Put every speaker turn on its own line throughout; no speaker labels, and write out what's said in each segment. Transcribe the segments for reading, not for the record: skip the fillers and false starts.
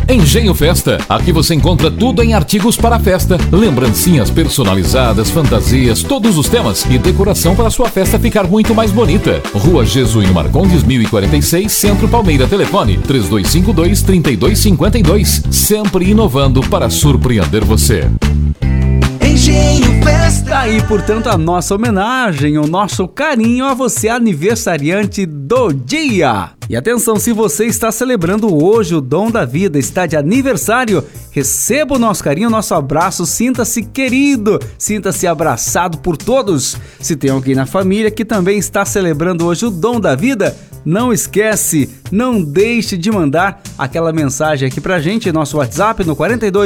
Engenho Festa. Aqui você encontra tudo em artigos para festa, lembrancinhas personalizadas, fantasias, todos os temas e decoração para sua festa ficar muito mais bonita. Rua Jesuíno Marcondes, 1046, Centro Palmeira. Telefone 3252-3252. Sempre inovando para surpreender você.
Engenho Festa.
Aí, portanto, a nossa homenagem, o nosso carinho a você, aniversariante do dia. E atenção, se você está celebrando hoje o dom da vida, está de aniversário, receba o nosso carinho, o nosso abraço, sinta-se querido, sinta-se abraçado por todos. Se tem alguém na família que também está celebrando hoje o dom da vida, não esquece, não deixe de mandar aquela mensagem aqui pra gente, nosso WhatsApp no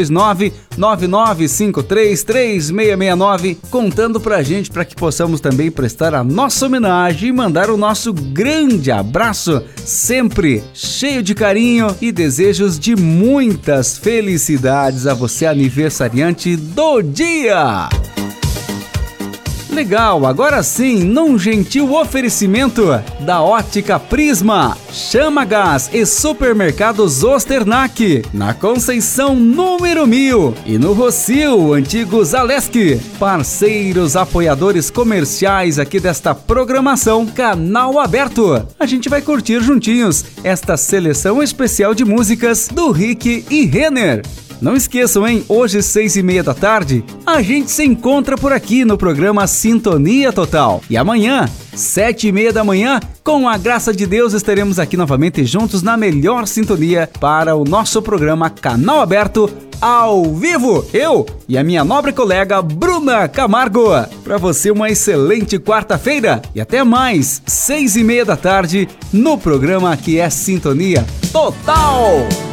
429-9953-3669, contando pra gente para que possamos também prestar a nossa homenagem e mandar o nosso grande abraço, sempre cheio de carinho e desejos de muitas felicidades a você, aniversariante do dia. Legal, agora sim, num gentil oferecimento da Ótica Prisma, Chama Gás e Supermercados Osternac, na Conceição número 1000 e no Rossio, antigo Zaleski, parceiros apoiadores comerciais aqui desta programação Canal Aberto. A gente vai curtir juntinhos esta seleção especial de músicas do Rick e Renner. Não esqueçam, hein? Hoje, 6:30 da tarde, a gente se encontra por aqui no programa Sintonia Total. E amanhã, 7:30 da manhã, com a graça de Deus, estaremos aqui novamente juntos na melhor sintonia para o nosso programa Canal Aberto ao vivo. Eu e a minha nobre colega Bruna Camargo. Para você, uma excelente quarta-feira e até mais, 6:30 da tarde, no programa que é Sintonia Total.